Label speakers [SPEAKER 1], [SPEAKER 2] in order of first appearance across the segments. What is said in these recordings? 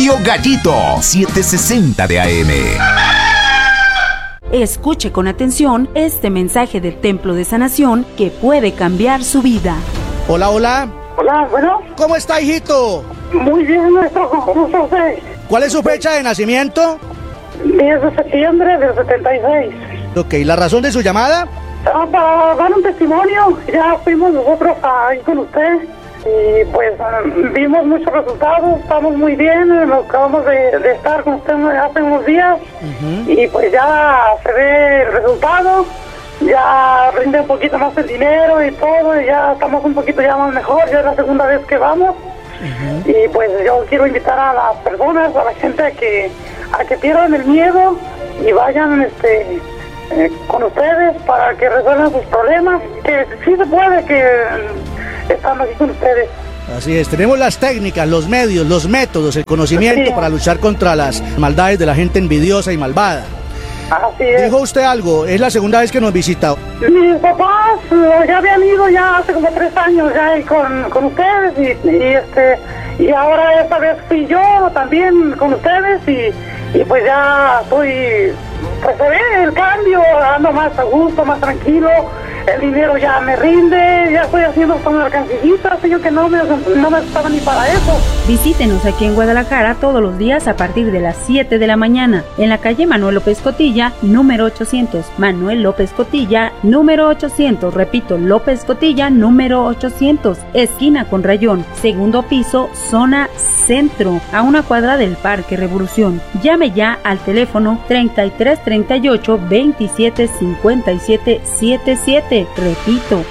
[SPEAKER 1] Radio Gallito 760 de AM.
[SPEAKER 2] Escuche con atención este mensaje del Templo de Sanación que puede cambiar su vida.
[SPEAKER 3] Hola, hola.
[SPEAKER 4] Hola, bueno.
[SPEAKER 3] ¿Cómo está, hijito?
[SPEAKER 4] Muy bien, maestro. ¿Cómo está usted?
[SPEAKER 3] ¿Cuál es su fecha de nacimiento?
[SPEAKER 4] 10 de septiembre del 76.
[SPEAKER 3] Ok, ¿la razón de su llamada?
[SPEAKER 4] Para dar un testimonio. Ya fuimos nosotros ahí con usted y pues vimos muchos resultados. Estamos muy bien. Nos acabamos de estar con usted hace unos días. Y pues ya se ve el resultado. Ya rinde un poquito más el dinero y todo. Y ya estamos un poquito ya más mejor. Ya es la segunda vez que vamos. Y pues yo quiero invitar a las personas, a la gente a que pierdan el miedo y vayan con ustedes para que resuelvan sus problemas, que sí se puede, que están aquí con ustedes.
[SPEAKER 3] Así es, tenemos las técnicas, los medios, los métodos, el conocimiento para luchar contra las maldades de la gente envidiosa y malvada.
[SPEAKER 4] Así es.
[SPEAKER 3] Dijo usted algo, es la segunda vez que nos visita.
[SPEAKER 4] Mis papás ya habían ido ya hace como 3 años ya con ustedes y ahora esta vez fui yo también con ustedes y pues ya estoy, pues se ve el cambio, ando más a gusto, más tranquilo, el dinero ya me rinde, ya estoy haciendo hasta una alcancillita, así yo que no me estaba ni para eso.
[SPEAKER 2] Visítenos aquí en Guadalajara todos los días a partir de las 7 de la mañana, en la calle Manuel López Cotilla, número 800, Manuel López Cotilla, número 800, repito, López Cotilla, número 800, esquina con Rayón, segundo piso, zona centro, a una cuadra del Parque Revolución. Llame ya al teléfono 3338 27 57 77. Repito,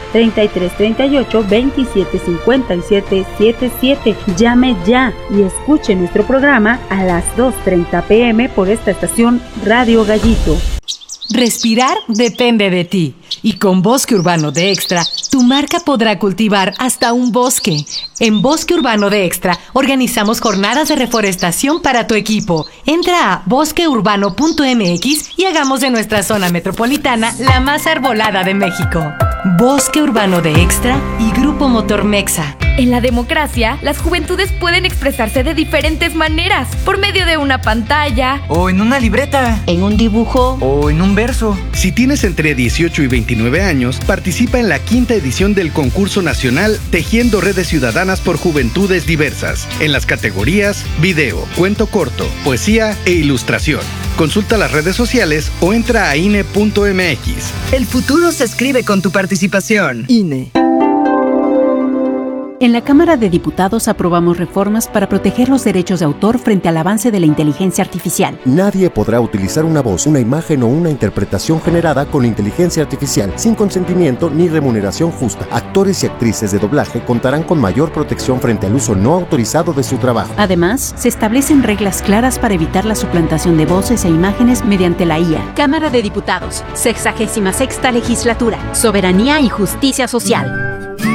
[SPEAKER 2] 3338 27 57 77. Llame ya y escuche nuestro programa a las 2:30 p.m. por esta estación Radio Gallito.
[SPEAKER 5] Respirar depende de ti. Y con Bosque Urbano de Extra, tu marca podrá cultivar hasta un bosque. En Bosque Urbano de Extra, organizamos jornadas de reforestación para tu equipo. Entra a bosqueurbano.mx y hagamos de nuestra zona metropolitana la más arbolada de México. Bosque Urbano de Extra y Grupo Motor Mexa.
[SPEAKER 6] En la democracia, las juventudes pueden expresarse de diferentes maneras, por medio de una pantalla,
[SPEAKER 7] o en una libreta,
[SPEAKER 6] en un dibujo,
[SPEAKER 7] o en un verso.
[SPEAKER 8] Si tienes entre 18 y 29 años, participa en la 5ª edición del concurso nacional Tejiendo Redes Ciudadanas por Juventudes Diversas, en las categorías video, cuento corto, poesía e ilustración. Consulta las redes sociales o entra a INE.mx.
[SPEAKER 9] El futuro se escribe con tu participación. INE.
[SPEAKER 2] En la Cámara de Diputados aprobamos reformas para proteger los derechos de autor frente al avance de la inteligencia artificial.
[SPEAKER 10] Nadie podrá utilizar una voz, una imagen o una interpretación generada con inteligencia artificial sin consentimiento ni remuneración justa. Actores y actrices de doblaje contarán con mayor protección frente al uso no autorizado de su trabajo.
[SPEAKER 2] Además, se establecen reglas claras para evitar la suplantación de voces e imágenes mediante la IA.
[SPEAKER 11] Cámara de Diputados, 66ª Legislatura, Soberanía y Justicia Social.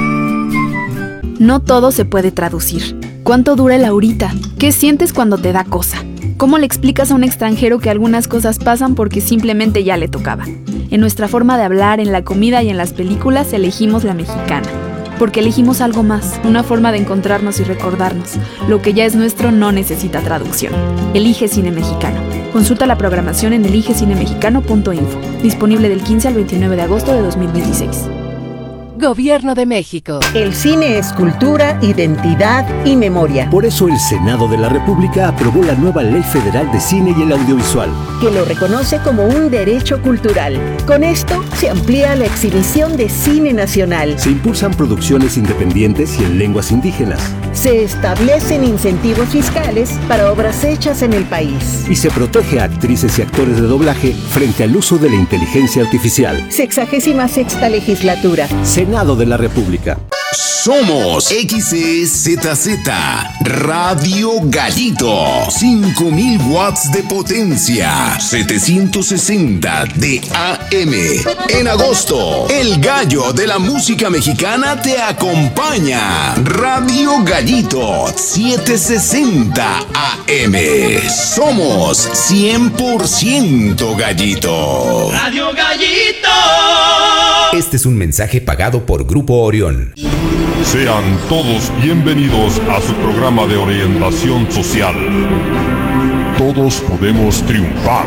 [SPEAKER 12] No todo se puede traducir. ¿Cuánto dura el ahorita? ¿Qué sientes cuando te da cosa? ¿Cómo le explicas a un extranjero que algunas cosas pasan porque simplemente ya le tocaba? En nuestra forma de hablar, en la comida y en las películas elegimos la mexicana. Porque elegimos algo más, una forma de encontrarnos y recordarnos. Lo que ya es nuestro no necesita traducción. Elige Cine Mexicano. Consulta la programación en eligecinemexicano.info. Disponible del 15 al 29 de agosto de 2016.
[SPEAKER 13] Gobierno de México.
[SPEAKER 14] El cine es cultura, identidad y memoria.
[SPEAKER 15] Por eso el Senado de la República aprobó la nueva Ley Federal de Cine y el Audiovisual,
[SPEAKER 14] que lo reconoce como un derecho cultural. Con esto se amplía la exhibición de cine nacional.
[SPEAKER 15] Se impulsan producciones independientes y en lenguas indígenas.
[SPEAKER 14] Se establecen incentivos fiscales para obras hechas en el país.
[SPEAKER 15] Y se protege a actrices y actores de doblaje frente al uso de la inteligencia artificial.
[SPEAKER 14] 66ª Legislatura.
[SPEAKER 15] Senado de la República.
[SPEAKER 1] Somos XEZZ Radio Gallito, 5000 watts de potencia, 760 de AM. En agosto, el gallo de la música mexicana te acompaña. Radio Gallito, 760 AM. Somos 100% Gallito.
[SPEAKER 16] Radio Gallito.
[SPEAKER 1] Este es un mensaje pagado por Grupo Orión.
[SPEAKER 16] Sean todos bienvenidos a su programa de orientación social. Todos podemos triunfar.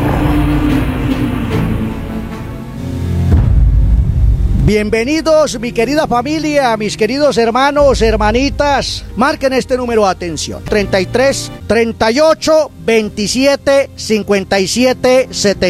[SPEAKER 3] Bienvenidos, mi querida familia, mis queridos hermanos, hermanitas. Marquen este número, atención: 33 38 27 57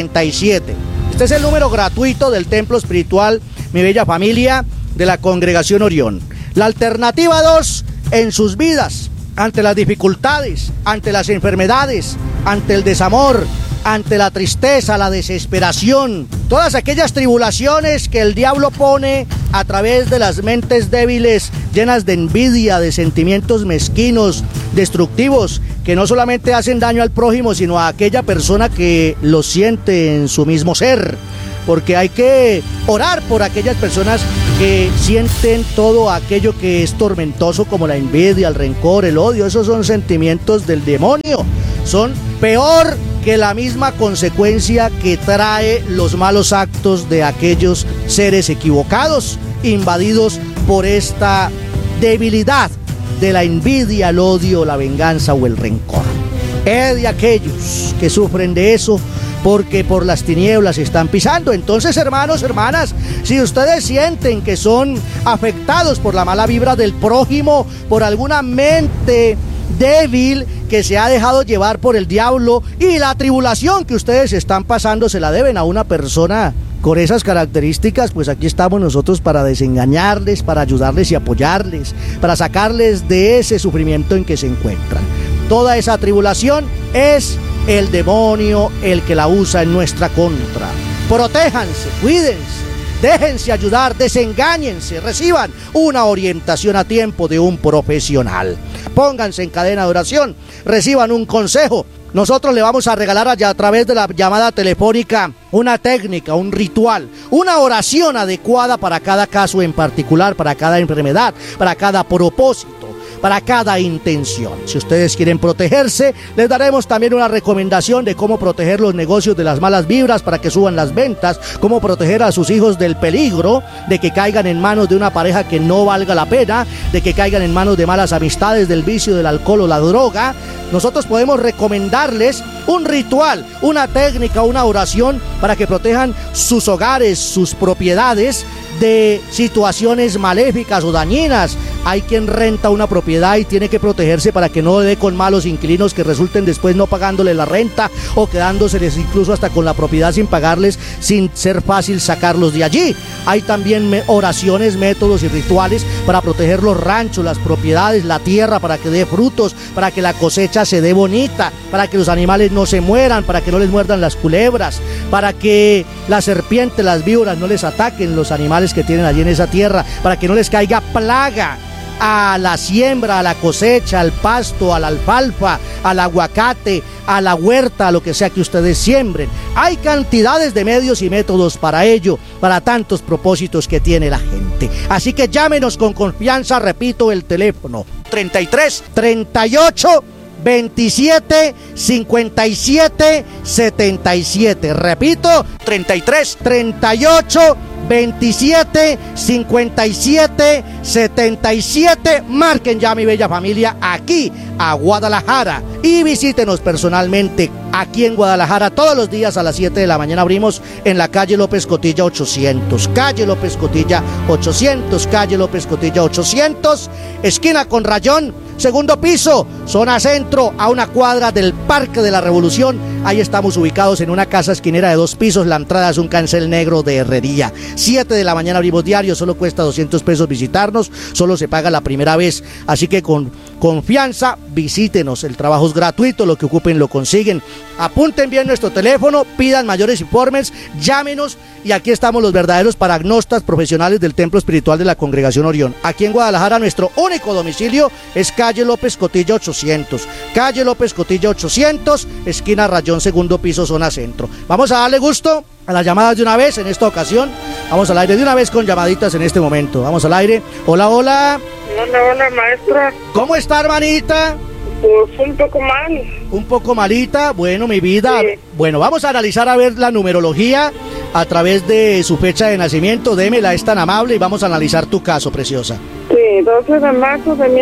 [SPEAKER 3] 77. Este es el número gratuito del Templo Espiritual Mi Bella Familia de la Congregación Orión. La alternativa 2 en sus vidas, ante las dificultades, ante las enfermedades, ante el desamor, ante la tristeza, la desesperación, todas aquellas tribulaciones que el diablo pone a través de las mentes débiles, llenas de envidia, de sentimientos mezquinos, destructivos, que no solamente hacen daño al prójimo, sino a aquella persona que lo siente en su mismo ser. Porque hay que orar por aquellas personas que sienten todo aquello que es tormentoso, como la envidia, el rencor, el odio. Esos son sentimientos del demonio. Son peor que la misma consecuencia que trae los malos actos de aquellos seres equivocados, invadidos por esta debilidad de la envidia, el odio, la venganza o el rencor. De aquellos que sufren de eso, porque por las tinieblas están pisando. Entonces, hermanos, hermanas, si ustedes sienten que son afectados por la mala vibra del prójimo, por alguna mente débil que se ha dejado llevar por el diablo, y la tribulación que ustedes están pasando se la deben a una persona con esas características, pues aquí estamos nosotros para desengañarles, para ayudarles y apoyarles, para sacarles de ese sufrimiento en que se encuentran. Toda esa tribulación es el demonio el que la usa en nuestra contra. Protéjanse, cuídense, déjense ayudar, desengáñense, reciban una orientación a tiempo de un profesional. Pónganse en cadena de oración, reciban un consejo. Nosotros le vamos a regalar allá a través de la llamada telefónica una técnica, un ritual, una oración adecuada para cada caso en particular, para cada enfermedad, para cada propósito, para cada intención. Si ustedes quieren protegerse, les daremos también una recomendación de cómo proteger los negocios de las malas vibras para que suban las ventas, cómo proteger a sus hijos del peligro, de que caigan en manos de una pareja que no valga la pena, de que caigan en manos de malas amistades, del vicio, del alcohol o la droga. Nosotros podemos recomendarles un ritual, una técnica, una oración para que protejan sus hogares, sus propiedades de situaciones maléficas o dañinas. Hay quien renta una propiedad y tiene que protegerse para que no dé con malos inquilinos que resulten después no pagándole la renta o quedándoseles incluso hasta con la propiedad sin pagarles, sin ser fácil sacarlos de allí. Hay también oraciones, métodos y rituales para proteger los ranchos, las propiedades, la tierra, para que dé frutos, para que la cosecha se dé bonita, para que los animales no se mueran, para que no les muerdan las culebras, para que la serpiente, las víboras no les ataquen los animales que tienen allí en esa tierra, para que no les caiga plaga a la siembra, a la cosecha, al pasto, a la alfalfa, al aguacate, a la huerta, a lo que sea que ustedes siembren. Hay cantidades de medios y métodos para ello, para tantos propósitos que tiene la gente. Así que llámenos con confianza, repito el teléfono: 33 38 27 57 77. Repito, 33 38 27 57 77. Marquen ya, mi bella familia, aquí a Guadalajara, y visítenos personalmente aquí en Guadalajara. Todos los días a las 7 de la mañana abrimos en la calle López Cotilla 800, calle López Cotilla 800, calle López Cotilla 800, esquina con Rayón, segundo piso, zona centro, a una cuadra del Parque de la Revolución. Ahí estamos ubicados en una casa esquinera de 2 pisos. La entrada es un cancel negro de herrería. 7 de la mañana abrimos diario, solo cuesta 200 pesos visitarnos, solo se paga la primera vez. Así que con confianza visítenos, el trabajo es gratuito, lo que ocupen lo consiguen. Apunten bien nuestro teléfono, pidan mayores informes, llámenos, y aquí estamos los verdaderos paragnostas profesionales del Templo Espiritual de la Congregación Orión. Aquí en Guadalajara nuestro único domicilio es calle López Cotilla 800, calle López Cotilla 800, esquina Rayón, segundo piso, zona centro. Vamos a darle gusto a las llamadas de una vez en esta ocasión. Vamos al aire de una vez con llamaditas en este momento. Vamos al aire. Hola, hola.
[SPEAKER 17] Hola, maestra.
[SPEAKER 3] ¿Cómo está, hermanita?
[SPEAKER 17] Pues un poco mal.
[SPEAKER 3] Un poco malita. Bueno, mi vida.
[SPEAKER 17] Sí.
[SPEAKER 3] Bueno, vamos a analizar a ver la numerología a través de su fecha de nacimiento. Démela, es tan amable y vamos a analizar tu caso, preciosa.
[SPEAKER 17] Sí, 12 de marzo de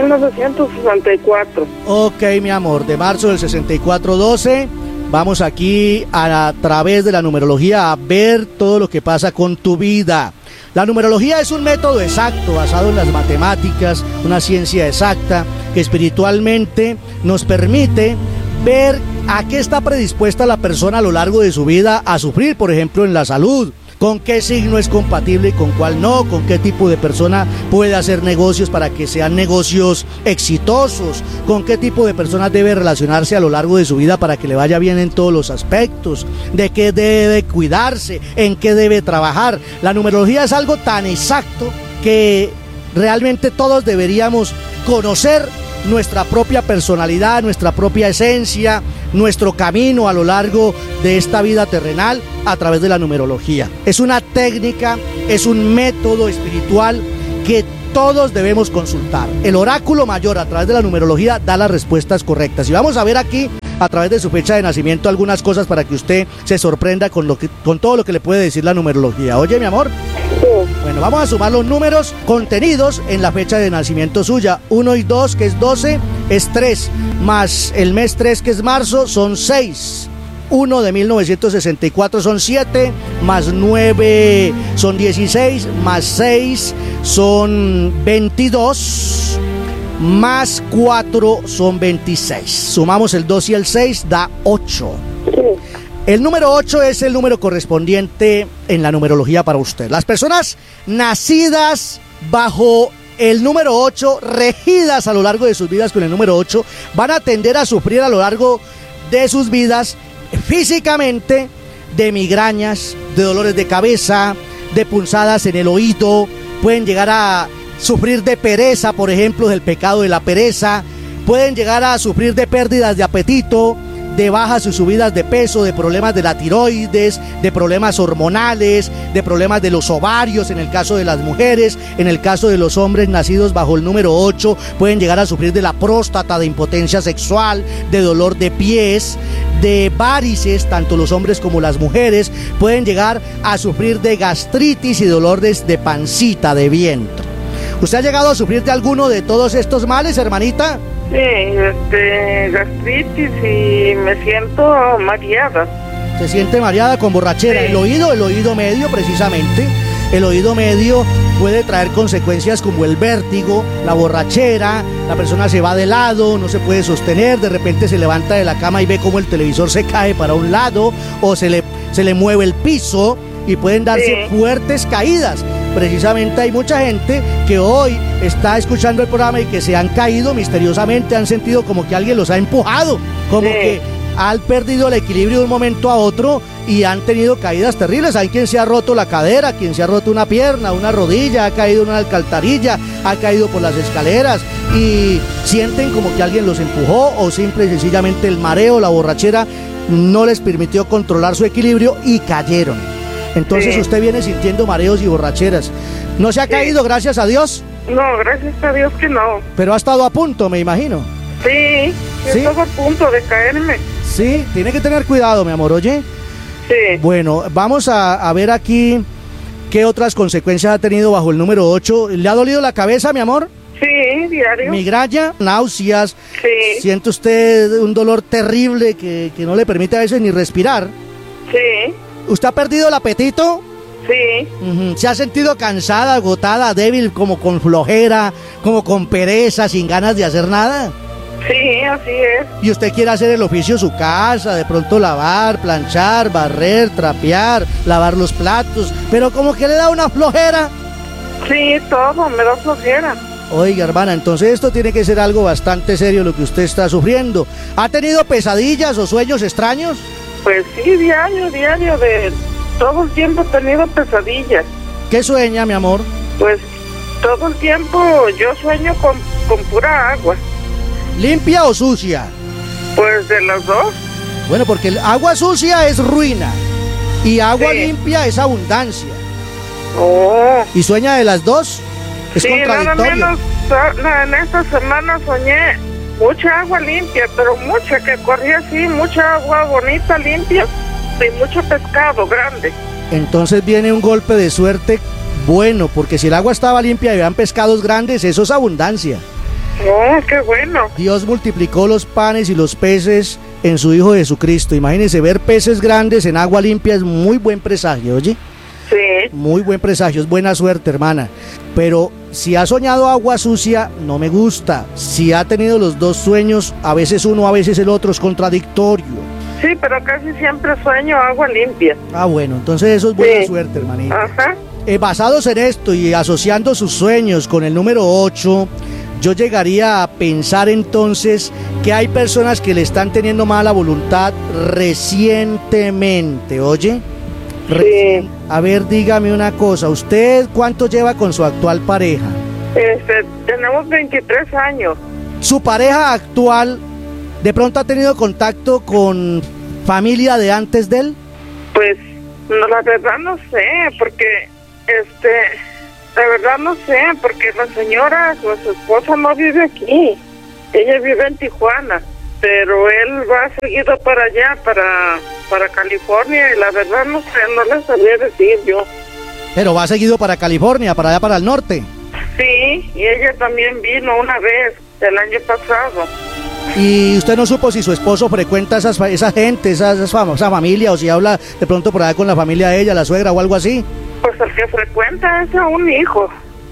[SPEAKER 17] 1964.
[SPEAKER 3] Ok, mi amor, de marzo del 64, 12. Vamos aquí a través de la numerología a ver todo lo que pasa con tu vida. La numerología es un método exacto basado en las matemáticas, una ciencia exacta que espiritualmente nos permite ver a qué está predispuesta la persona a lo largo de su vida a sufrir, por ejemplo, en la salud. Con qué signo es compatible y con cuál no, con qué tipo de persona puede hacer negocios para que sean negocios exitosos, con qué tipo de personas debe relacionarse a lo largo de su vida para que le vaya bien en todos los aspectos, de qué debe cuidarse, en qué debe trabajar. La numerología es algo tan exacto que realmente todos deberíamos conocer nuestra propia personalidad, nuestra propia esencia, nuestro camino a lo largo de esta vida terrenal a través de la numerología. Es una técnica, es un método espiritual que todos debemos consultar. El oráculo mayor a través de la numerología da las respuestas correctas. Y vamos a ver aquí a través de su fecha de nacimiento algunas cosas para que usted se sorprenda con todo lo que le puede decir la numerología. Oye, mi amor. Bueno, vamos a sumar los números contenidos en la fecha de nacimiento suya. 1 y 2, que es 12, es 3, más el mes 3, que es marzo, son 6. 1 de 1964 son 7, más 9 son 16, más 6 son 22, más 4 son 26. Sumamos el 2 y el 6, da 8. El número 8 es el número correspondiente en la numerología para usted. Las personas nacidas bajo el número 8, regidas a lo largo de sus vidas con el número 8, van a tender a sufrir a lo largo de sus vidas físicamente de migrañas, de dolores de cabeza, de punzadas en el oído. Pueden llegar a sufrir de pereza, por ejemplo, del pecado de la pereza. Pueden llegar a sufrir de pérdidas de apetito, de bajas y subidas de peso, de problemas de la tiroides, de problemas hormonales, de problemas de los ovarios en el caso de las mujeres. En el caso de los hombres nacidos bajo el número 8 pueden llegar a sufrir de la próstata, de impotencia sexual, de dolor de pies, de varices, tanto los hombres como las mujeres. Pueden llegar a sufrir de gastritis y dolores de pancita, de vientre. ¿Usted ha llegado a sufrir de alguno de todos estos males, hermanita?
[SPEAKER 17] Sí, gastritis y me siento mareada.
[SPEAKER 3] Se siente mareada con borrachera. Sí. El oído medio precisamente. El oído medio puede traer consecuencias como el vértigo, la borrachera, la persona se va de lado, no se puede sostener, de repente se levanta de la cama y ve como el televisor se cae para un lado o se le mueve el piso y pueden darse fuertes caídas. Precisamente hay mucha gente que hoy está escuchando el programa y que se han caído misteriosamente, han sentido como que alguien los ha empujado, como que han perdido el equilibrio de un momento a otro y han tenido caídas terribles. Hay quien se ha roto la cadera, quien se ha roto una pierna, una rodilla, ha caído en una alcantarilla, ha caído por las escaleras y sienten como que alguien los empujó o simple y sencillamente el mareo, la borrachera no les permitió controlar su equilibrio y cayeron. Entonces usted viene sintiendo mareos y borracheras. ¿No se ha caído, gracias a Dios?
[SPEAKER 17] No, gracias a Dios que no.
[SPEAKER 3] Pero ha estado a punto, me imagino.
[SPEAKER 17] Sí, estaba a punto de caerme.
[SPEAKER 3] Sí, tiene que tener cuidado, mi amor, ¿oye?
[SPEAKER 17] Sí.
[SPEAKER 3] Bueno, vamos a ver aquí qué otras consecuencias ha tenido bajo el número 8. ¿Le ha dolido la cabeza, mi amor?
[SPEAKER 17] Sí, diario.
[SPEAKER 3] Migraña, náuseas.
[SPEAKER 17] Sí.
[SPEAKER 3] ¿Siente usted un dolor terrible que no le permite a veces ni respirar?
[SPEAKER 17] Sí.
[SPEAKER 3] ¿Usted ha perdido el apetito?
[SPEAKER 17] Sí.
[SPEAKER 3] ¿Se ha sentido cansada, agotada, débil, como con flojera, como con pereza, sin ganas de hacer nada?
[SPEAKER 17] Sí, así es.
[SPEAKER 3] ¿Y usted quiere hacer el oficio de su casa, de pronto lavar, planchar, barrer, trapear, lavar los platos, pero como que le da una flojera?
[SPEAKER 17] Sí, todo, me da flojera.
[SPEAKER 3] Oiga, hermana, entonces esto tiene que ser algo bastante serio lo que usted está sufriendo. ¿Ha tenido pesadillas o sueños extraños?
[SPEAKER 17] Pues sí, diario, de todo el tiempo he tenido pesadillas.
[SPEAKER 3] ¿Qué sueña, mi amor?
[SPEAKER 17] Pues todo el tiempo yo sueño con pura agua.
[SPEAKER 3] ¿Limpia o sucia?
[SPEAKER 17] Pues de las dos.
[SPEAKER 3] Bueno, porque el agua sucia es ruina y agua limpia es abundancia.
[SPEAKER 17] Oh.
[SPEAKER 3] ¿Y sueña de las dos? Es contradictorio.
[SPEAKER 17] Nada menos, en esta semana soñé mucha agua limpia, pero mucha, que corría así, mucha agua bonita, limpia, y mucho pescado grande.
[SPEAKER 3] Entonces viene un golpe de suerte bueno, porque si el agua estaba limpia y habían pescados grandes, eso es abundancia.
[SPEAKER 17] Oh, qué bueno.
[SPEAKER 3] Dios multiplicó los panes y los peces en su Hijo Jesucristo. Imagínense, ver peces grandes en agua limpia es muy buen presagio, ¿oye?
[SPEAKER 17] Sí.
[SPEAKER 3] Muy buen presagio, es buena suerte, hermana. Pero si ha soñado agua sucia, no me gusta. Si ha tenido los dos sueños, a veces uno, a veces el otro, es contradictorio.
[SPEAKER 17] Sí, pero casi siempre sueño agua limpia.
[SPEAKER 3] Ah, bueno, entonces eso es buena suerte, hermanita.
[SPEAKER 17] Ajá.
[SPEAKER 3] Basados en esto y asociando sus sueños con el número 8, yo llegaría a pensar entonces que hay personas que le están teniendo mala voluntad recientemente, ¿oye?
[SPEAKER 17] Sí.
[SPEAKER 3] A ver, dígame una cosa, ¿usted cuánto lleva con su actual pareja?
[SPEAKER 17] Tenemos 23 años.
[SPEAKER 3] ¿Su pareja actual de pronto ha tenido contacto con familia de antes de él?
[SPEAKER 17] Pues, no, la verdad no sé, porque, la verdad no sé, porque la señora, su esposa no vive aquí, ella vive en Tijuana, pero él va seguido para allá, para California, y la verdad no sé, no le sabría decir yo.
[SPEAKER 3] Pero va seguido para California, para allá para el norte.
[SPEAKER 17] Sí, y ella también vino una vez, el año pasado.
[SPEAKER 3] ¿Y usted no supo si su esposo frecuenta esa gente, esa familia, o si habla de pronto por allá con la familia de ella, la suegra o algo así?
[SPEAKER 17] Pues el que frecuenta es a un hijo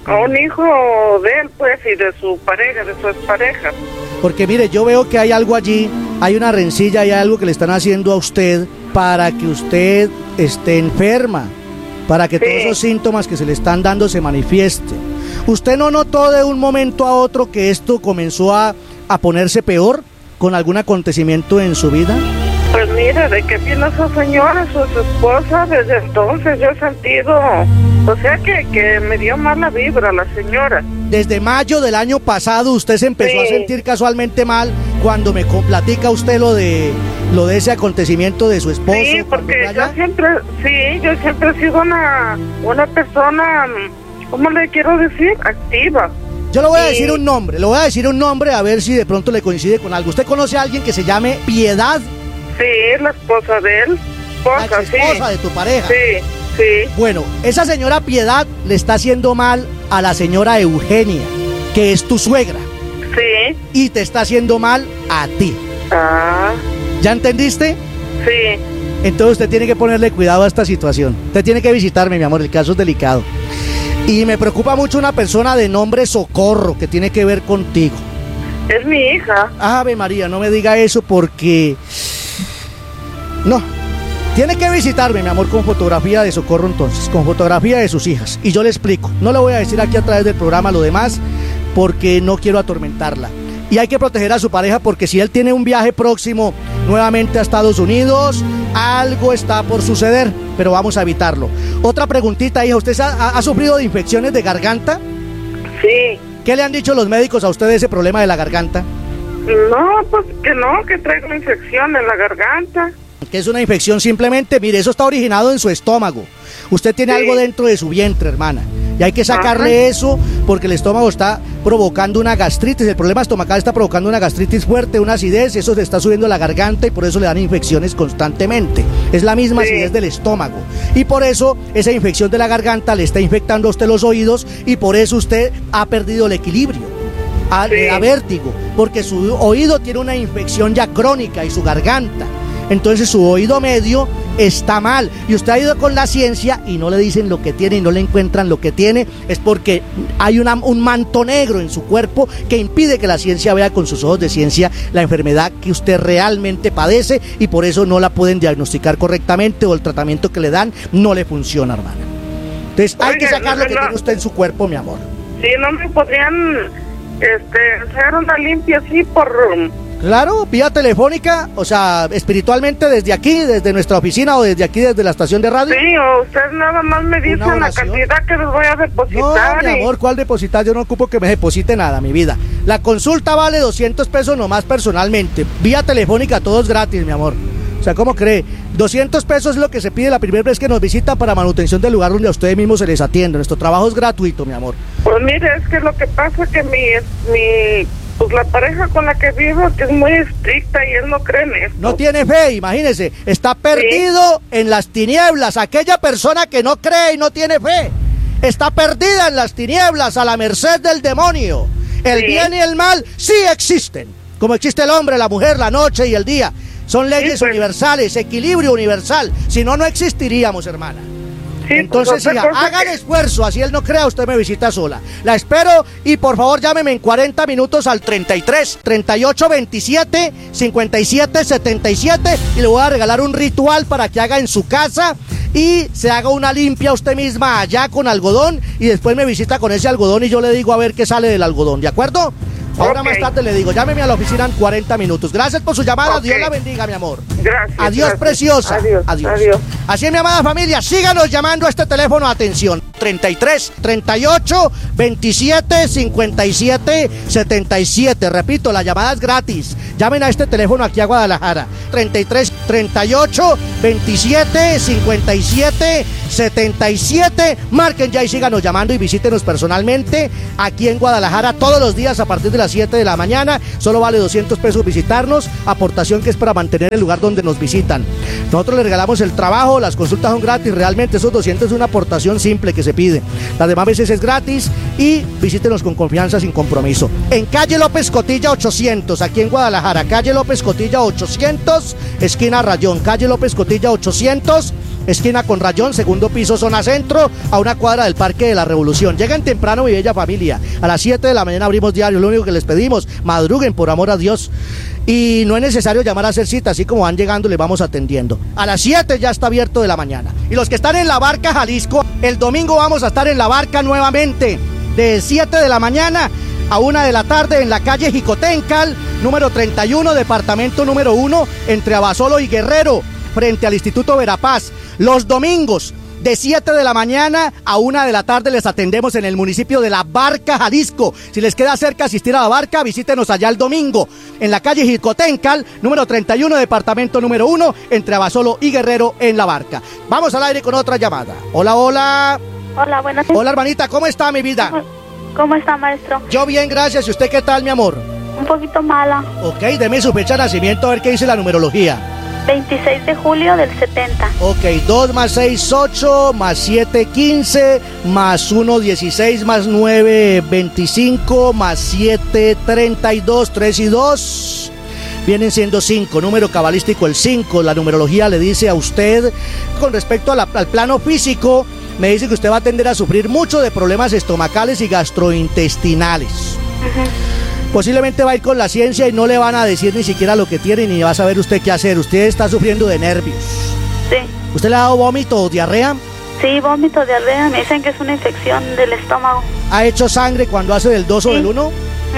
[SPEAKER 17] de él, pues, y de su pareja, de su expareja.
[SPEAKER 3] Porque mire, yo veo que hay algo allí, hay una rencilla, hay algo que le están haciendo a usted para que usted esté enferma, para que todos esos síntomas que se le están dando se manifiesten. ¿Usted no notó de un momento a otro que esto comenzó a ponerse peor con algún acontecimiento en su vida?
[SPEAKER 17] Pues mire, de que vino esa señora, su esposa, desde entonces yo he sentido, o sea que me dio mala vibra la señora.
[SPEAKER 3] Desde mayo del año pasado usted se empezó a sentir casualmente mal cuando me platica usted lo de ese acontecimiento de su esposo.
[SPEAKER 17] Sí, porque yo siempre he sido una persona, ¿cómo le quiero decir? Activa.
[SPEAKER 3] Yo le voy a decir un nombre, a ver si de pronto le coincide con algo. ¿Usted conoce a alguien que se llame Piedad?
[SPEAKER 17] Sí, la esposa de él.
[SPEAKER 3] La esposa de tu pareja.
[SPEAKER 17] Sí.
[SPEAKER 3] Bueno, esa señora Piedad le está haciendo mal a la señora Eugenia, que es tu suegra.
[SPEAKER 17] Sí.
[SPEAKER 3] Y te está haciendo mal a ti.
[SPEAKER 17] Ah.
[SPEAKER 3] ¿Ya entendiste?
[SPEAKER 17] Sí.
[SPEAKER 3] Entonces usted tiene que ponerle cuidado a esta situación. Usted tiene que visitarme, mi amor, el caso es delicado. Y me preocupa mucho una persona de nombre Socorro que tiene que ver contigo.
[SPEAKER 17] Es mi hija.
[SPEAKER 3] Ave María, no me diga eso porque... No, tiene que visitarme, mi amor, con fotografía de Socorro entonces, con fotografía de sus hijas. Y yo le explico, no le voy a decir aquí a través del programa lo demás porque no quiero atormentarla. Y hay que proteger a su pareja porque si él tiene un viaje próximo nuevamente a Estados Unidos, algo está por suceder, pero vamos a evitarlo. Otra preguntita, hija, ¿usted ha sufrido de infecciones de garganta?
[SPEAKER 17] Sí.
[SPEAKER 3] ¿Qué le han dicho los médicos a usted de ese problema de la garganta?
[SPEAKER 17] No, pues que traigo una infección en la garganta.
[SPEAKER 3] Que es una infección simplemente, mire, eso está originado en su estómago. Usted tiene algo dentro de su vientre, hermana. Y hay que sacarle eso porque el estómago está provocando una gastritis. El problema estomacal está provocando una gastritis fuerte, una acidez. Eso se está subiendo a la garganta y por eso le dan infecciones constantemente. Es la misma acidez del estómago. Y por eso esa infección de la garganta le está infectando a usted los oídos y por eso usted ha perdido el equilibrio. A vértigo, porque su oído tiene una infección ya crónica y su garganta. Entonces su oído medio está mal y usted ha ido con la ciencia y no le dicen lo que tiene y no le encuentran lo que tiene, es porque hay un manto negro en su cuerpo que impide que la ciencia vea con sus ojos de ciencia la enfermedad que usted realmente padece y por eso no la pueden diagnosticar correctamente o el tratamiento que le dan no le funciona, hermana. Entonces hay que sacar lo que tiene usted en su cuerpo, mi amor.
[SPEAKER 17] Sí, no me podrían hacer una limpia así por...
[SPEAKER 3] Claro, vía telefónica, o sea, espiritualmente desde aquí, desde nuestra oficina o desde aquí, desde la estación de radio.
[SPEAKER 17] Sí, o usted nada más me dice la cantidad que les voy a depositar.
[SPEAKER 3] No, mi amor, ¿cuál depositar? Yo no ocupo que me deposite nada, mi vida. La consulta vale 200 pesos nomás personalmente, vía telefónica, todos gratis, mi amor. O sea, ¿cómo cree? 200 pesos es lo que se pide la primera vez que nos visita para manutención del lugar donde a ustedes mismos se les atiende. Nuestro trabajo es gratuito, mi amor.
[SPEAKER 17] Pues mire, es que lo que pasa es que Pues la pareja con la que vivo, que es muy estricta y él no cree en esto.
[SPEAKER 3] No tiene fe, imagínese, está perdido en las tinieblas. Aquella persona que no cree y no tiene fe, está perdida en las tinieblas a la merced del demonio. El bien y el mal sí existen, como existe el hombre, la mujer, la noche y el día. Son leyes universales, equilibrio universal. Si no, no existiríamos, hermana. Entonces, hija, hagan esfuerzo, así él no crea, usted me visita sola. La espero y por favor llámeme en 40 minutos al 33 38 27 57 77 y le voy a regalar un ritual para que haga en su casa y se haga una limpia usted misma allá con algodón y después me visita con ese algodón y yo le digo a ver qué sale del algodón, ¿de acuerdo? Ahora más tarde le digo, llámeme a la oficina en 40 minutos. Gracias por su llamada, Dios la bendiga, mi amor.
[SPEAKER 17] Gracias.
[SPEAKER 3] Adiós, preciosa. Adiós. Así es, mi amada familia, síganos llamando a este teléfono, atención, 33 38 27 57 77. Repito, la llamada es gratis. Llamen a este teléfono aquí a Guadalajara, 33 38 27 57 77. Marquen ya y síganos llamando y visítenos personalmente aquí en Guadalajara todos los días a partir de las 7 de la mañana. Solo vale 200 pesos visitarnos, aportación que es para mantener el lugar donde nos visitan. Nosotros les regalamos el trabajo, las consultas son gratis, realmente esos 200 es una aportación simple que se pide. Las demás veces es gratis y visítenos con confianza, sin compromiso. En calle López Cotilla 800, aquí en Guadalajara, calle López Cotilla 800, esquina Rayón, calle López Cotilla 800, esquina con Rayón, segundo piso, zona centro, a una cuadra del Parque de la Revolución. Lleguen temprano, mi bella familia. A las 7 de la mañana abrimos diario. Lo único que les pedimos, madruguen por amor a Dios. Y no es necesario llamar a hacer cita, así como van llegando, les vamos atendiendo. A las 7 ya está abierto de la mañana. Y los que están en La Barca, Jalisco, el domingo vamos a estar en La Barca nuevamente, de 7 de la mañana a 1 de la tarde en la calle Jicotencal, número 31, departamento número 1, entre Abasolo y Guerrero, frente al Instituto Verapaz. Los domingos, de 7 de la mañana a 1 de la tarde les atendemos en el municipio de La Barca, Jalisco. Si les queda cerca asistir a La Barca, visítenos allá el domingo, en la calle Jicotencal, número 31, departamento número 1, entre Abasolo y Guerrero, en La Barca. Vamos al aire con otra llamada. Hola, hola.
[SPEAKER 18] Hola, buenas tardes.
[SPEAKER 3] Hola, hermanita, ¿cómo está, mi vida?
[SPEAKER 18] ¿Cómo está, maestro?
[SPEAKER 3] Yo bien, gracias. ¿Y usted qué tal, mi amor?
[SPEAKER 18] Un poquito mala.
[SPEAKER 3] Ok, deme su fecha de nacimiento a ver qué dice la numerología.
[SPEAKER 18] 26 de julio del 70.
[SPEAKER 3] Ok, 2 más 6, 8, más 7, 15, más 1, 16, más 9, 25, más 7, 32, 3 y 2. Vienen siendo 5, número cabalístico el 5. La numerología le dice a usted, con respecto al plano físico, me dice que usted va a tender a sufrir mucho de problemas estomacales y gastrointestinales. Posiblemente va a ir con la ciencia y no le van a decir ni siquiera lo que tiene ni va a saber usted qué hacer. Usted está sufriendo de nervios.
[SPEAKER 18] Sí.
[SPEAKER 3] ¿Usted le ha dado vómito o diarrea?
[SPEAKER 18] Sí, vómito, diarrea. Me dicen que es una infección del estómago.
[SPEAKER 3] ¿Ha hecho sangre cuando hace del 2 o del 1?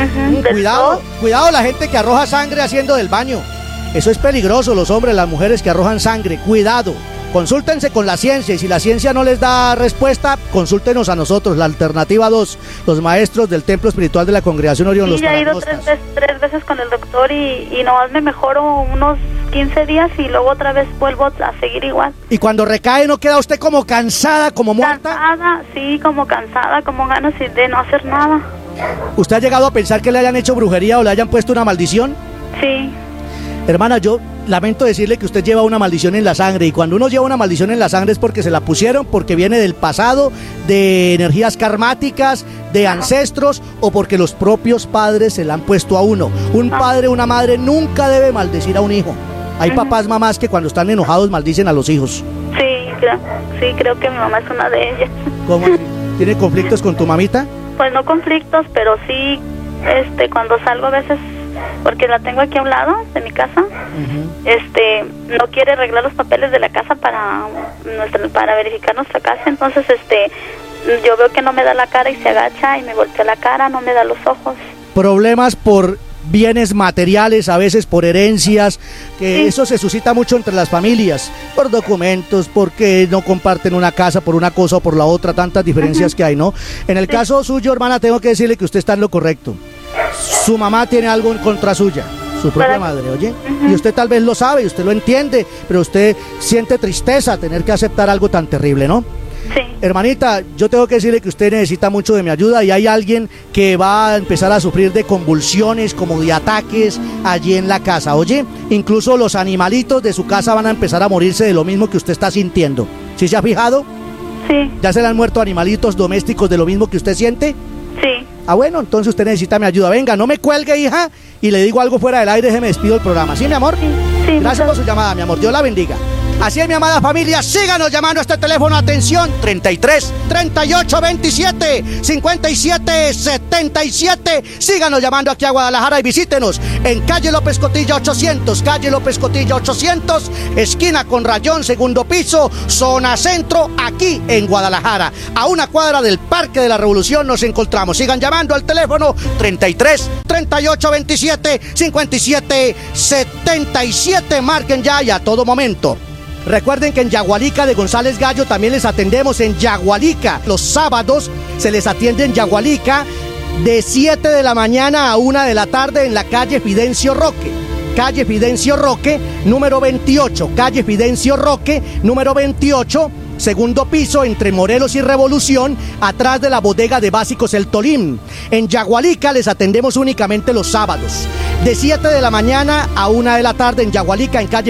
[SPEAKER 3] Cuidado la gente que arroja sangre haciendo del baño. Eso es peligroso, los hombres, las mujeres que arrojan sangre. Cuidado. Consúltense con la ciencia y si la ciencia no les da respuesta, consúltenos a nosotros, la alternativa 2, los maestros del Templo Espiritual de la Congregación Orión. Sí,
[SPEAKER 18] los ya he ido tres veces con el doctor y nomás me mejoro unos 15 días y luego otra vez vuelvo a seguir igual.
[SPEAKER 3] ¿Y cuando recae no queda usted como cansada, como muerta?
[SPEAKER 18] Cansada, sí, como cansada, como ganas de no hacer nada.
[SPEAKER 3] ¿Usted ha llegado a pensar que le hayan hecho brujería o le hayan puesto una maldición?
[SPEAKER 18] Sí.
[SPEAKER 3] Hermana, yo lamento decirle que usted lleva una maldición en la sangre y cuando uno lleva una maldición en la sangre es porque se la pusieron, porque viene del pasado, de energías karmáticas, de ancestros o porque los propios padres se la han puesto a uno. Un padre, una madre nunca debe maldecir a un hijo. Hay papás, mamás que cuando están enojados maldicen a los hijos.
[SPEAKER 18] Sí, creo que mi mamá es una de ellas.
[SPEAKER 3] ¿Cómo? ¿Tiene conflictos con tu mamita?
[SPEAKER 18] Pues no conflictos, pero sí, cuando salgo a veces, porque la tengo aquí a un lado de mi casa, no quiere arreglar los papeles de la casa para verificar nuestra casa, entonces yo veo que no me da la cara y se agacha y me golpea la cara, no me da los ojos.
[SPEAKER 3] Problemas por bienes materiales, a veces por herencias, que eso se suscita mucho entre las familias, por documentos, porque no comparten una casa por una cosa o por la otra, tantas diferencias que hay, ¿no? En el caso suyo, hermana, tengo que decirle que usted está en lo correcto. Su mamá tiene algo en contra suya, su propia madre, ¿oye? Y usted tal vez lo sabe, usted lo entiende, pero usted siente tristeza tener que aceptar algo tan terrible, ¿no?
[SPEAKER 18] Sí.
[SPEAKER 3] Hermanita, yo tengo que decirle que usted necesita mucho de mi ayuda y hay alguien que va a empezar a sufrir de convulsiones, como de ataques allí en la casa. Oye, incluso los animalitos de su casa van a empezar a morirse de lo mismo que usted está sintiendo. ¿Sí se ha fijado?
[SPEAKER 18] Sí.
[SPEAKER 3] ¿Ya se le han muerto animalitos domésticos de lo mismo que usted siente?
[SPEAKER 18] Sí.
[SPEAKER 3] Ah, bueno, entonces usted necesita mi ayuda. Venga, no me cuelgue, hija, y le digo algo fuera del aire, me despido del programa. ¿Sí, mi amor?
[SPEAKER 18] Sí.
[SPEAKER 3] Gracias por su llamada, mi amor. Dios la bendiga. Así es, mi amada familia, síganos llamando a este teléfono, atención, 33 38 27 57 77. Síganos llamando aquí a Guadalajara y visítenos en calle López Cotilla 800, calle López Cotilla 800, esquina con Rayón, segundo piso, zona centro, aquí en Guadalajara. A una cuadra del Parque de la Revolución nos encontramos. Sigan llamando al teléfono 33 38 27 57 77. Marquen ya y a todo momento. Recuerden que en Yagualica de González Gallo también les atendemos en Yagualica. Los sábados se les atiende en Yagualica de 7 de la mañana a 1 de la tarde en la calle Fidencio Roque. Calle Fidencio Roque, número 28. Calle Fidencio Roque, número 28. Segundo piso, entre Morelos y Revolución, atrás de la bodega de básicos El Tolín. En Yagualica les atendemos únicamente los sábados, de 7 de la mañana a 1 de la tarde en Yagualica, en calle